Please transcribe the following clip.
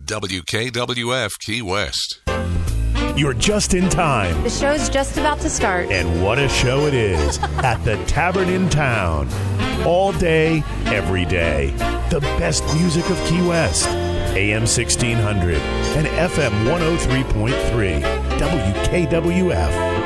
WKWF Key West. You're just in time. The show's just about to start. And what a show it is at the Tavern in Town. All day, every day. The best music of Key West. AM 1600 and FM 103.3. WKWF.